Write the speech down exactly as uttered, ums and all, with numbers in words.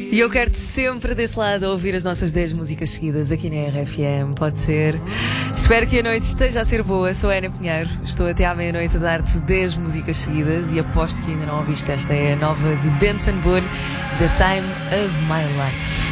E eu quero-te sempre desse lado a ouvir as nossas dez músicas seguidas aqui na R F M, pode ser? Espero que a noite esteja a ser boa. Sou a Ana Pinheiro, estou até à meia-noite a dar-te dez músicas seguidas e aposto que ainda não ouviste esta. É a nova de Benson Boone, The Time of My Life.